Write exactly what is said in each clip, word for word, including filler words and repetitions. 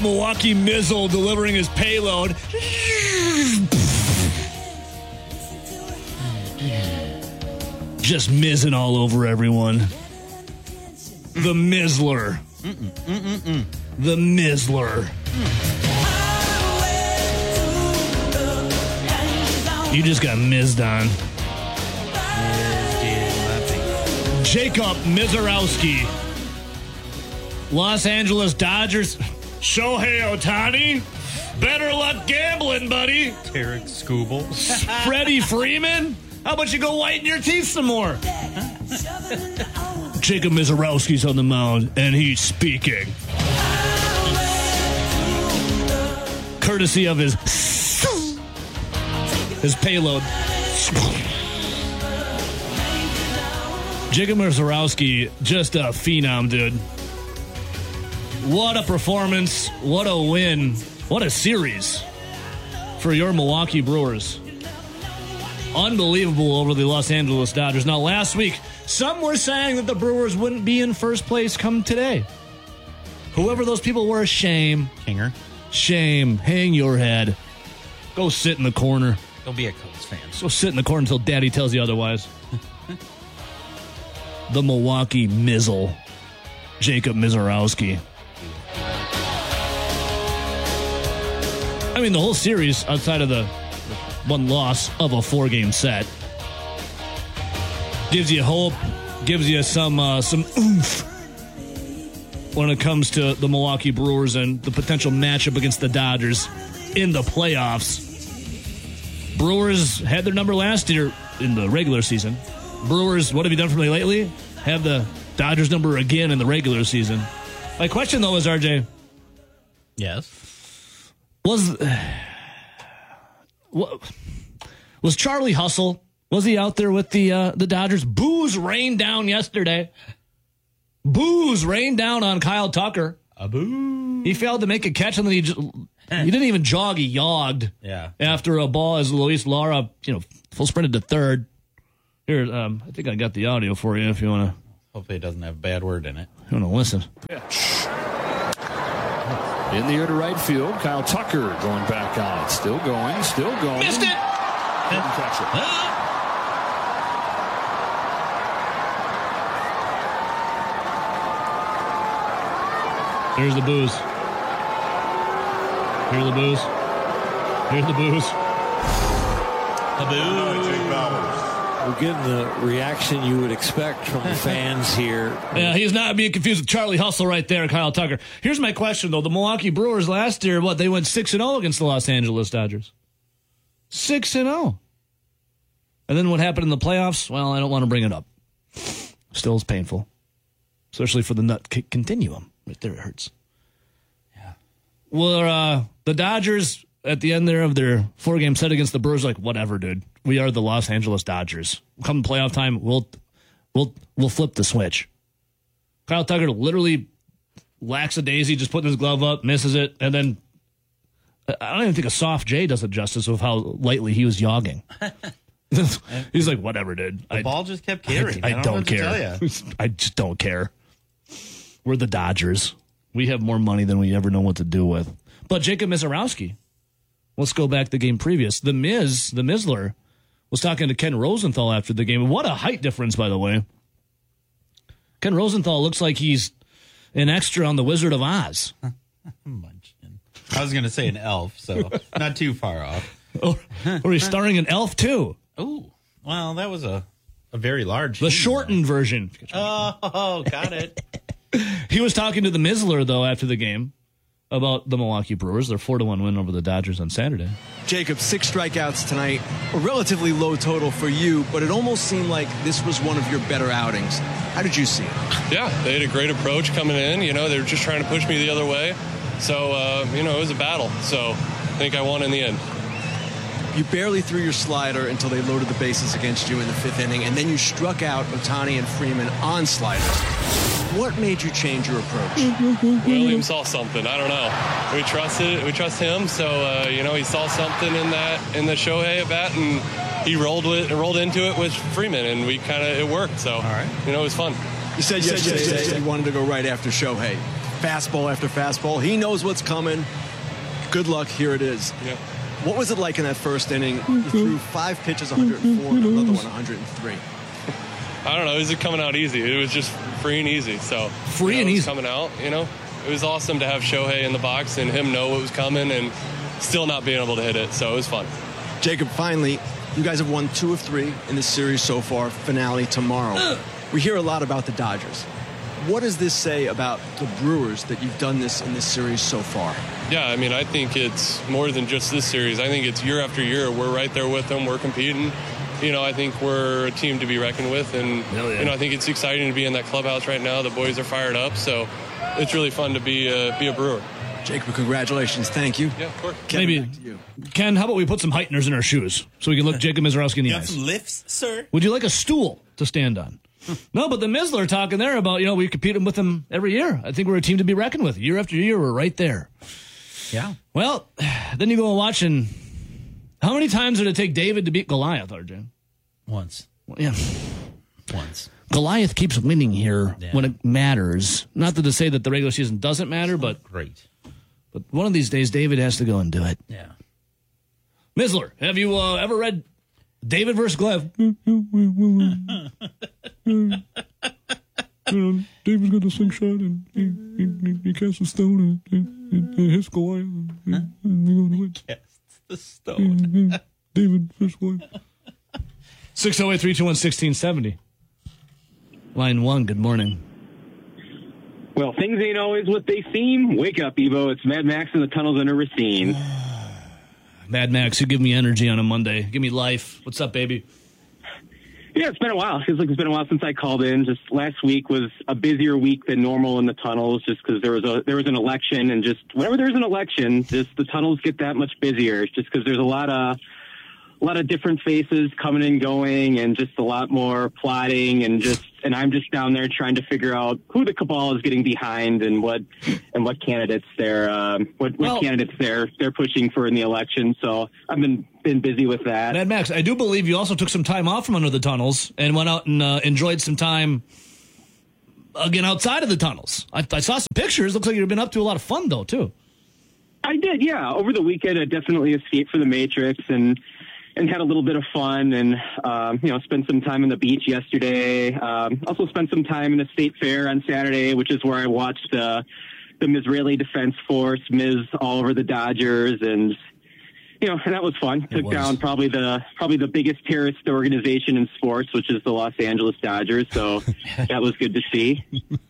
Milwaukee Mizzle delivering his payload. Just mizzing all over everyone. The Mizzler. Mm-mm, mm-mm. The Mizzler. You just got mizzed on. Jacob Mizorowski. Los Angeles Dodgers. Shohei Ohtani. Better luck gambling, buddy. Tarek Skubal. Freddie Freeman. How about you go whiten your teeth some more? Jacob Mizorowski's on the mound, and he's speaking. Courtesy of his his payload. Jacob Mizorowski, just a phenom, dude. What a performance. What a win. What a series for your Milwaukee Brewers. Unbelievable over the Los Angeles Dodgers. Now, last week, some were saying that the Brewers wouldn't be in first place come today. Whoever those people were, shame. Kinger. Shame. Hang your head. Go sit in the corner. Don't be a Cubs fan. Go sit in the corner until Daddy tells you otherwise. The Milwaukee Mizzle. Jacob Mizorowski. I mean, the whole series, outside of the one loss of a four-game set, gives you hope, gives you some uh, some oomph when it comes to the Milwaukee Brewers and the potential matchup against the Dodgers in the playoffs. Brewers had their number last year in the regular season. Brewers, what have you done for me lately? Have the Dodgers number again in the regular season. My question, though, is, R J. Yes. Was was Charlie Hustle? Was he out there with the uh, the Dodgers? Booze rained down yesterday. Booze rained down on Kyle Tucker. A boo. He failed to make a catch, and then he just, he didn't even jog. He yogged. Yeah. After a ball as Luis Lara, you know, full sprinted to third. Here, um, I think I got the audio for you. If you want to, hopefully it doesn't have a bad word in it. You want to listen? Yeah. In the air to right field, Kyle Tucker going back on it. Still going, still going. Missed it! Couldn't catch it. Here's the booze. Here's the booze. Here's the booze. The booze. We're getting the reaction you would expect from the fans here. Yeah, he's not being confused with Charlie Hustle right there, Kyle Tucker. Here's my question, though. The Milwaukee Brewers last year, what, they went six and oh against the Los Angeles Dodgers. six and oh. And then what happened in the playoffs? Well, I don't want to bring it up. Still is painful. Especially for the nut c- continuum. Right there, it hurts. Yeah. Well, uh, the Dodgers, at the end there of their four-game set against the Brewers, like, whatever, dude. We are the Los Angeles Dodgers. Come playoff time, we'll we'll we'll flip the switch. Kyle Tucker literally lackadaisy, just putting his glove up, misses it, and then I don't even think a soft J does it justice with how lightly he was yogging. He's like, whatever, dude. The I, ball just kept carrying. I, I, I don't, don't, know care. what to tell you. I just don't care. We're the Dodgers. We have more money than we ever know what to do with. But Jacob Mizorowski, let's go back to the game previous. The Miz, the Mizzler, was talking to Ken Rosenthal after the game. What a height difference, by the way. Ken Rosenthal looks like he's an extra on The Wizard of Oz. Munchkin. I was going to say an elf, so not too far off. Or, or he's starring in Elf, too. Oh, well, that was a, a very large. The shortened version. Oh, got it. He was talking to the Mizzler, though, after the game about the Milwaukee Brewers, their four to one win over the Dodgers on Saturday. Jacob, six strikeouts tonight, a relatively low total for you, but it almost seemed like this was one of your better outings. How did you see it? Yeah, they had a great approach coming in. You know, they were just trying to push me the other way. So, uh, you know, it was a battle. So I think I won in the end. You barely threw your slider until they loaded the bases against you in the fifth inning, and then you struck out Ohtani and Freeman on sliders. What made you change your approach? William saw something. I don't know. We trusted. We trust him. So uh, you know, he saw something in that in the Shohei at bat, and he rolled with rolled into it with Freeman, and we kind of it worked. So all right. You know, it was fun. You said yesterday you wanted to go right after Shohei. fastball after fastball. He knows what's coming. Good luck. Here it is. Yeah. What was it like in that first inning? You threw five pitches, one hundred four, and another one, one hundred three. I don't know. It was coming out easy. It was just free and easy. So free you know, and it was easy coming out. You know, it was awesome to have Shohei in the box and him know what was coming and still not being able to hit it. So it was fun. Jacob, finally, you guys have won two of three in this series so far. Finale tomorrow. We hear a lot about the Dodgers. What does this say about the Brewers that you've done this in this series so far? Yeah, I mean, I think it's more than just this series. I think it's year after year. We're right there with them. We're competing. You know, I think we're a team to be reckoned with. And, Hell yeah. you know, I think it's exciting to be in that clubhouse right now. The boys are fired up. So it's really fun to be a, be a Brewer. Jacob, congratulations. Thank you. Yeah, of course. Kevin, Maybe, back to you. Ken, how about we put some heighteners in our shoes so we can look Jacob Mizorowski in the You have eyes? some lifts, sir? Would you like a stool to stand on? No, but the Mizler talking there about, you know, we compete with them every year. I think we're a team to be reckoned with. Year after year, we're right there. Yeah. Well, then you go and watch, and how many times did it take David to beat Goliath, R J? Once. Well, yeah. Once. Goliath keeps winning here Yeah. when it matters. Not that to say that the regular season doesn't matter, but Great. but one of these days, David has to go and do it. Yeah. Mizler, have you uh, ever read David versus Goliath? David's got a slingshot and he, he, he casts a stone and, and, and hits Goliath and, and, and they're going to win. Casts the stone. David versus Goliath. six oh eight, three two one, one six seven oh. Line one, good morning. Well, things ain't always what they seem. Wake up, Evo. It's Mad Max in the tunnels under Racine. Mad Max, you give me energy on a Monday. Give me life. What's up, baby? Yeah, it's been a while. It feels like it's been a while since I called in. Just last week was a busier week than normal in the tunnels, just because there was a there was an election, and just whenever there's an election, just the tunnels get that much busier. It's just because there's a lot of a lot of different faces coming and going, and just a lot more plotting, and just and I'm just down there trying to figure out who the cabal is getting behind and what and what candidates they're um, what, what Well, candidates they're they're pushing for in the election. So I've been been busy with that. Mad Max, I do believe you also took some time off from under the tunnels and went out and uh, enjoyed some time again outside of the tunnels. I, I saw some pictures. Looks like you've been up to a lot of fun, though, too. I did, yeah. Over the weekend, I definitely escaped from the Matrix and and had a little bit of fun, and um, you know, spent some time on the beach yesterday. Um, also spent some time in the state fair on Saturday, which is where I watched uh, the Mizraeli Defense Force, Miz all over the Dodgers, and you know, and that was fun. It Took was. down probably the probably the biggest terrorist organization in sports, which is the Los Angeles Dodgers. So that was good to see.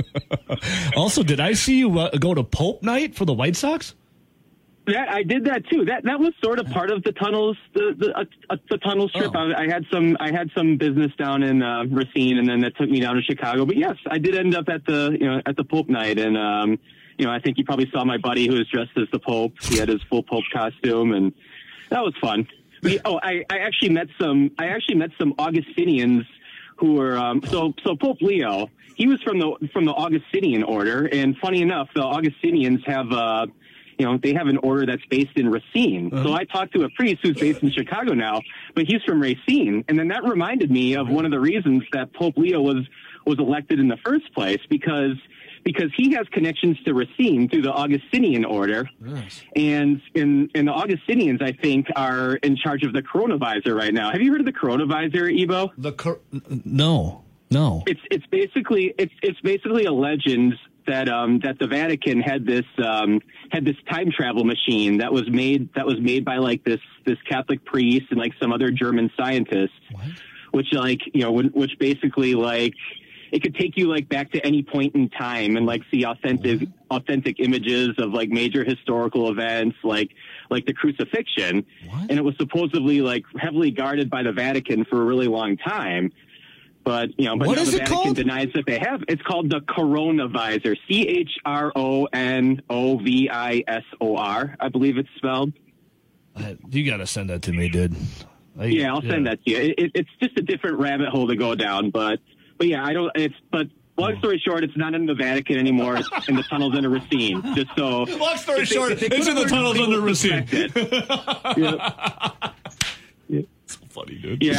Also, did I see you uh, go to Pope Night for the White Sox? That I did that too. That that was sort of part of the tunnels, the the, uh, uh, the tunnels trip. Oh. I, I had some I had some business down in uh, Racine, and then that took me down to Chicago. But yes, I did end up at the you know at the Pope night, and um, you know I think you probably saw my buddy who was dressed as the Pope. He had his full Pope costume, and that was fun. We, oh, I, I actually met some I actually met some Augustinians who were um, so so Pope Leo. He was from the from the Augustinian order, and funny enough, the Augustinians have. Uh, You know, they have an order that's based in Racine. Uh-huh. So I talked to a priest who's based in Chicago now, but he's from Racine. And then that reminded me of one of the reasons that Pope Leo was was elected in the first place, because because he has connections to Racine through the Augustinian order. Yes. And in and the Augustinians, I think, are in charge of the coronavisor right now. Have you heard of the coronavisor, Ebo? The cor- no, no. It's it's basically it's it's basically a legend that um, that the Vatican had this um, had this time travel machine that was made that was made by like this this Catholic priest and like some other German scientists, what? which like you know which basically like it could take you like back to any point in time and like see authentic what? authentic images of like major historical events like like the crucifixion, what? And it was supposedly like heavily guarded by the Vatican for a really long time. But, you know, but what now is the it Vatican called? denies that they have. It's called the coronavisor. C H R O N O V I S O R, I believe it's spelled. Uh, you got to send that to me, dude. I, yeah, I'll yeah. send that to you. It, it, it's just a different rabbit hole to go down. But, but yeah, I don't, it's, but long story short, it's not in the Vatican anymore. It's in the tunnels under Racine. Just so. Long story if short, they, if they it's in the tunnels under Racine. yeah. So funny, dude. Yeah.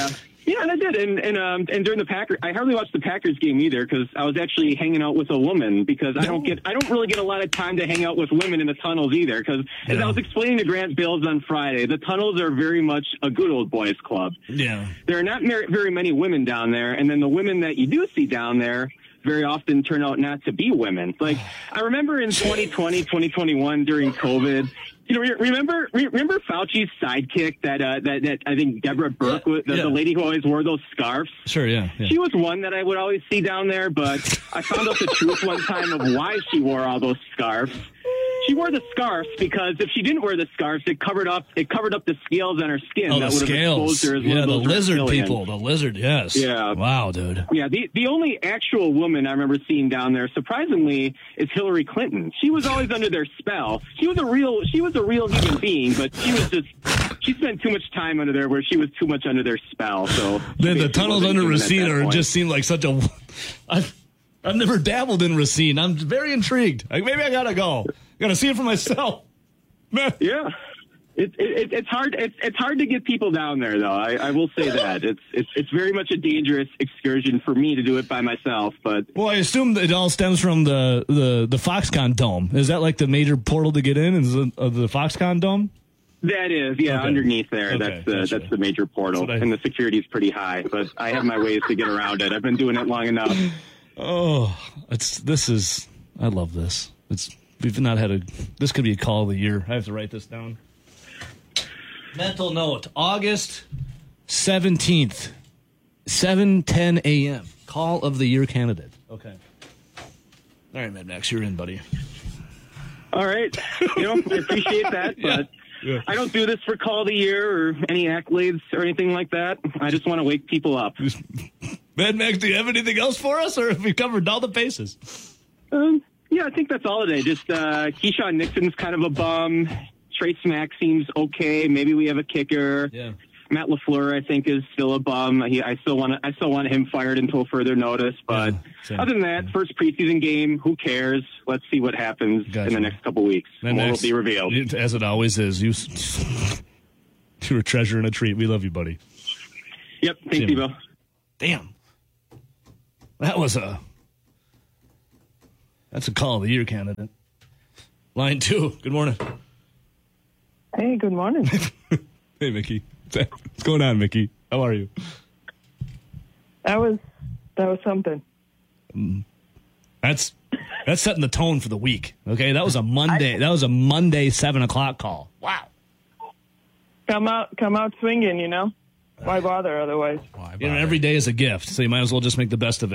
Yeah, and I did. And and um and during the Packers, I hardly watched the Packers game either because I was actually hanging out with a woman because I don't get I don't really get a lot of time to hang out with women in the tunnels either because as Yeah. I was explaining to Grant Bills on Friday, the tunnels are very much a good old boys club. Yeah. There are not mer- very many women down there, and then the women that you do see down there very often turn out not to be women. Like I remember in twenty twenty, twenty twenty-one during COVID. You know, re- remember re- remember Fauci's sidekick that uh, that that I think Deborah Burke, Yeah, was, the, yeah. the lady who always wore those scarves. Sure, yeah. yeah. She was one that I would always see down there, but I found out the truth one time of why she wore all those scarves. She wore the scarves because if she didn't wear the scarves, it covered up it covered up the scales on her skin Oh, that the would have scales. exposed her as one Yeah, of the those lizard reptilians. people. The lizard, yes. Yeah. Wow, dude. Yeah, the the only actual woman I remember seeing down there, surprisingly, is Hillary Clinton. She was always under their spell. She was a real she was a real human being, but she was just she spent too much time under there where she was too much under their spell. So she Man, the basically tunnels wasn't under human at Racine that are point. just seem like such a. I've, I've never dabbled in Racine. I'm very intrigued. Like, maybe I gotta go. Gotta see it for myself. Man. Yeah. It, it, it's hard. It's, it's hard to get people down there, though. I, I will say that it's it's it's very much a dangerous excursion for me to do it by myself. But Well, I assume that it all stems from the, the, the Foxconn Dome. Is that like the major portal to get in? Is the, uh, the Foxconn Dome? that is, yeah, Okay. underneath there. Okay, that's the gotcha. that's the major portal, That's what I- and the security's pretty high. But I have my ways to get around it. I've been doing it long enough. Oh, it's this is. I love this. It's we've not had a. This could be a call of the year. I have to write this down. Mental note: August seventeenth, seven ten a.m. Call of the year candidate. Okay. All right, Mad Max, you're in, buddy. All right, you know, I appreciate that, but. Yeah. I don't do this for call of the year or any accolades or anything like that. I just want to wake people up. Mad Max, do you have anything else for us, or have we covered all the bases? Um, yeah, I think that's all today. Just uh, Keyshawn Nixon's kind of a bum. Trey Smack seems okay. Maybe we have a kicker. Yeah. Matt LaFleur, I think, is still a bum. He, I still want I still want him fired until further notice. But Yeah, same. other than that, first preseason game. Who cares? Let's see what happens Gotcha. in the next couple weeks. Mad More will Max, be revealed. As it always is. You, you're a treasure and a treat. We love you, buddy. Yep. Thanks, See you, Evo. Damn. That was a. That's a call of the year candidate. Line two. Good morning. Hey, good morning. Hey, Mickey. What's going on, Mickey? How are you? That was that was something. That's that's setting the tone for the week. Okay, that was a Monday. that was a Monday seven o'clock call. Wow. Come out, come out swinging. You know, why bother otherwise? Why You know, bother? every day is a gift, so you might as well just make the best of it.